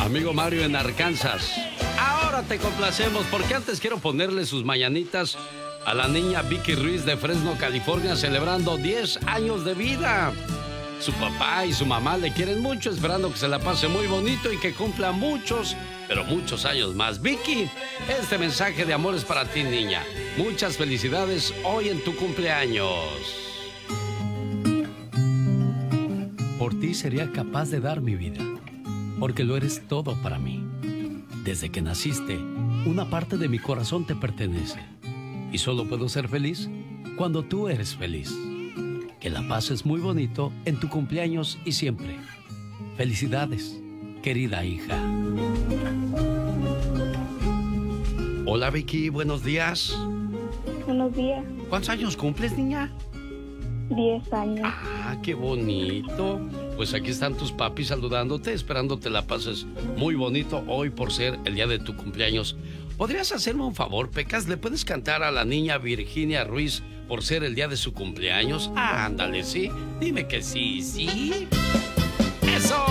Amigo Mario en Arkansas. Ahora te complacemos porque antes quiero ponerle sus mañanitas a la niña Vicky Ruiz de Fresno, California, celebrando 10 años de vida. Su papá y su mamá le quieren mucho, esperando que se la pase muy bonito y que cumpla muchos, pero muchos años más. Vicky, este mensaje de amor es para ti, niña. Muchas felicidades hoy en tu cumpleaños. Por ti sería capaz de dar mi vida, porque lo eres todo para mí. Desde que naciste, una parte de mi corazón te pertenece. Y solo puedo ser feliz cuando tú eres feliz. Que la pases muy bonito en tu cumpleaños y siempre. Felicidades, querida hija. Hola Vicky, buenos días. Buenos días. ¿Cuántos años cumples, niña? 10 años. Ah, qué bonito. Pues aquí están tus papis saludándote, esperándote la pases muy bonito hoy por ser el día de tu cumpleaños. ¿Podrías hacerme un favor, Pecas? ¿Le puedes cantar a la niña Virginia Ruiz por ser el día de su cumpleaños? Ándale, ¿sí? Dime que sí, ¿sí? ¡Eso!